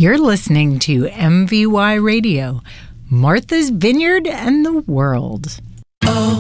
You're listening to MVY Radio, Martha's Vineyard and the World.